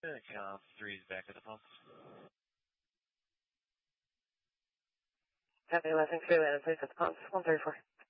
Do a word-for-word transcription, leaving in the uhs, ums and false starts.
Uh, Cal three is back at the pump. Copy, Western three, Landon, please at the pump, one thirty-four.